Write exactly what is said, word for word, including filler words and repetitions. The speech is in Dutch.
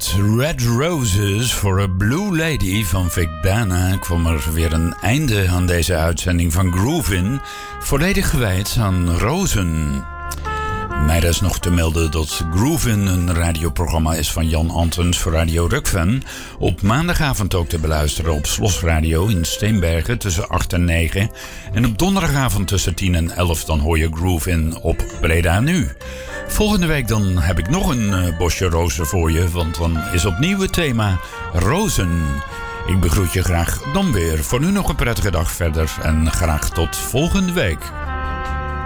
Met Red Roses for a Blue Lady van Vic Bana kwam er weer een einde aan deze uitzending van Groovin, volledig gewijd aan rozen. Mij is nog te melden dat Groovin een radioprogramma is van Jan Antens voor Radio Rukven. Op maandagavond ook te beluisteren op Slos Radio in Steenbergen tussen acht en negen. En op donderdagavond tussen tien en elf dan hoor je Groovin op Breda Nu. Volgende week dan heb ik nog een uh, bosje rozen voor je, want dan is opnieuw het thema rozen. Ik begroet je graag dan weer. Voor nu nog een prettige dag verder en graag tot volgende week.